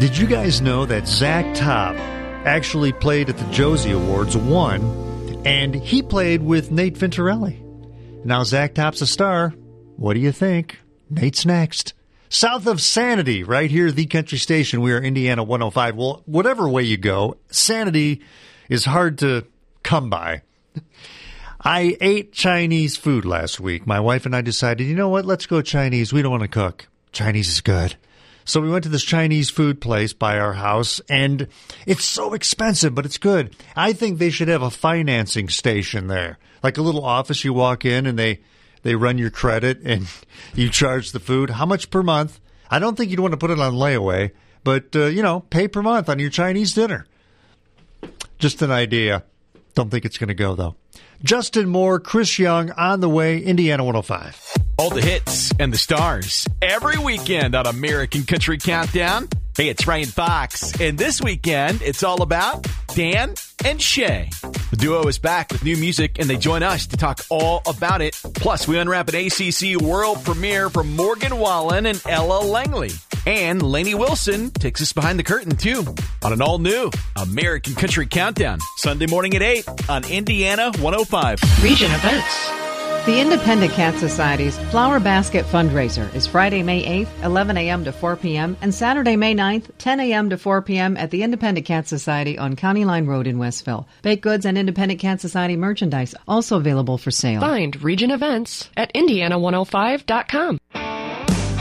Did you guys know that Zach Top actually played at the Josie Awards, won, and he played with Nate Venturelli? Now Zach Top's a star. What do you think? Nate's next. South of Sanity, right here, the country station. We are Indiana 105. Well, whatever way you go, sanity is hard to come by. I ate Chinese food last week. My wife and I decided, you know what, let's go Chinese. We don't want to cook. Chinese is good. So we went to this Chinese food place by our house, and it's so expensive, but it's good. I think they should have a financing station there, like a little office you walk in, and they run your credit, and you charge the food. How much per month? I don't think you'd want to put it on layaway, but, pay per month on your Chinese dinner. Just an idea. Don't think it's going to go, though. Justin Moore, Chris Young, on the way, Indiana 105. All the hits and the stars every weekend on American Country Countdown. Hey, it's Ryan Fox, and this weekend it's all about Dan and Shay. The duo is back with new music, and they join us to talk all about it. Plus, we unwrap an ACC world premiere from Morgan Wallen and Ella Langley. And Lainey Wilson takes us behind the curtain, too, on an all-new American Country Countdown. Sunday morning at 8 on Indiana 105. Region events. The Independent Cat Society's Flower Basket fundraiser is Friday, May 8th, 11 a.m. to 4 p.m. and Saturday, May 9th, 10 a.m. to 4 p.m. at the Independent Cat Society on County Line Road in Westville. Baked goods and Independent Cat Society merchandise also available for sale. Find region events at Indiana105.com.